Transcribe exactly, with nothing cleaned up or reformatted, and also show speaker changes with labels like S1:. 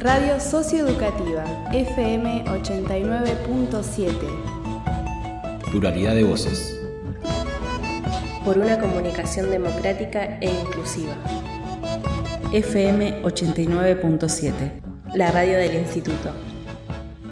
S1: Radio Socioeducativa, F M ochenta y nueve punto siete.
S2: Pluralidad de voces.
S3: Por una comunicación democrática e inclusiva.
S4: F M ochenta y nueve punto siete.
S3: La radio del Instituto.